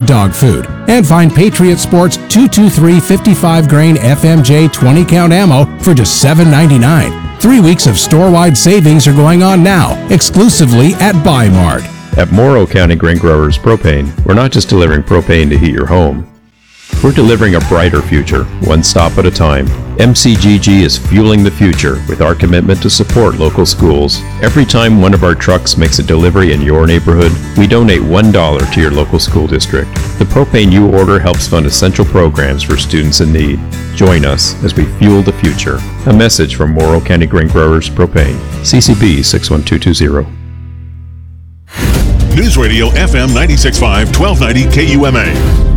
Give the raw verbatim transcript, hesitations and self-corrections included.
dog food. And find Patriot Sports two twenty-three fifty-five grain F M J twenty count ammo for just seven ninety-nine. Three weeks of store-wide savings are going on now, exclusively at Buy Mart. At Morrow County Grain Growers Propane, we're not just delivering propane to heat your home. We're delivering a brighter future, one stop at a time. M C G G is fueling the future with our commitment to support local schools. Every time one of our trucks makes a delivery in your neighborhood, we donate one dollar to your local school district. The propane you order helps fund essential programs for students in need. Join us as we fuel the future. A message from Morrow County Grain Growers Propane. C C B six one two two zero. News Radio F M ninety-six point five, twelve ninety K U M A.